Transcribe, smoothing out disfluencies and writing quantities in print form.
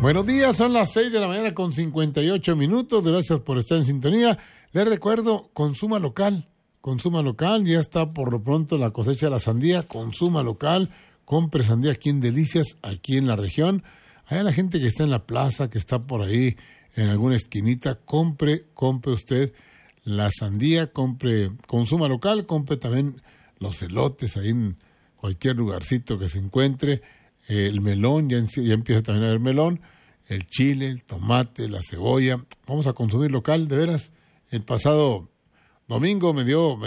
Buenos días, son las 6 de la mañana con 58 minutos. Gracias por estar en sintonía. Les recuerdo, consuma local, ya está por lo pronto la cosecha de la sandía, consuma local, compre sandía aquí en Delicias, aquí en la región. Hay la gente que está en la plaza, que está por ahí en alguna esquinita, compre usted la sandía, consuma local, compre también los elotes ahí en cualquier lugarcito que se encuentre, el melón, ya empieza también a haber melón, el chile, el tomate, la cebolla. Vamos a consumir local, de veras. El pasado domingo me dio